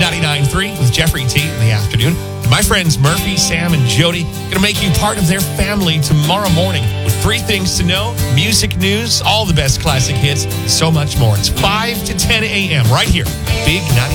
99.3 with Jeffrey T in the afternoon. And my friends Murphy, Sam, and Jody going to make you part of their family tomorrow morning with 3 things to know, music news, all the best classic hits, and so much more. It's 5 to 10 a.m. right here, Big 99.